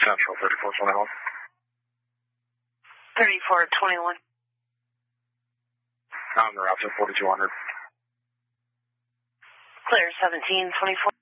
Central 3421. 3421. On the route to 4200. Clear 1724.